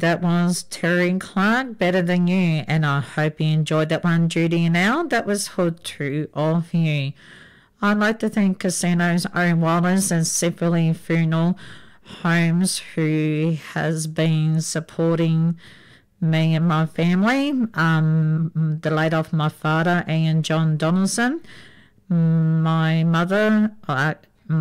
that was Terry Clark, Better Than You, and I hope you enjoyed that one, Judy and Al. That was for two of you. I'd like to thank Casinos Owen Wallace and Symphony Funeral Homes, who has been supporting me and my family. The late of my father, Ian John Donaldson, my mother, our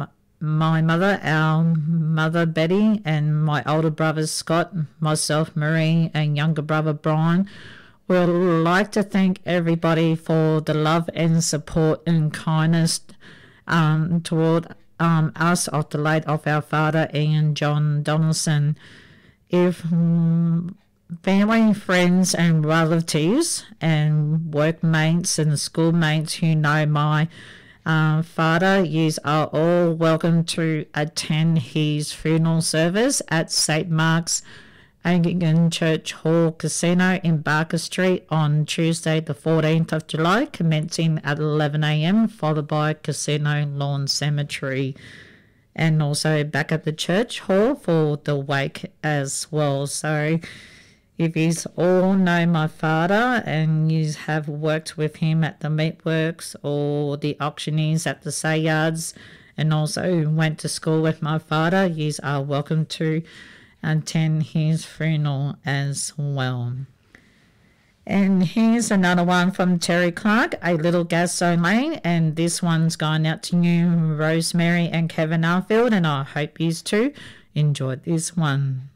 mother Betty, and my older brother Scott, myself Marie, and younger brother Brian. We'd like to thank everybody for the love and support and kindness toward us of the late of our father, Ian John Donaldson. If family, friends and relatives and workmates and schoolmates who know my father, yous are all welcome to attend his funeral service at St. Mark's Anglican Church Hall Casino in Barker Street on Tuesday the 14th of July, commencing at 11 a.m, followed by Casino Lawn Cemetery, and also back at the church hall for the wake as well. So if you all know my father and you have worked with him at the meatworks or the auctioneers at the Sayards, and also went to school with my father, you are welcome to attend his funeral as well. And here's another one from Terry Clark, A Little Gasoline, and this one's going out to you, Rosemary and Kevin Arfield, and I hope you too enjoyed this one.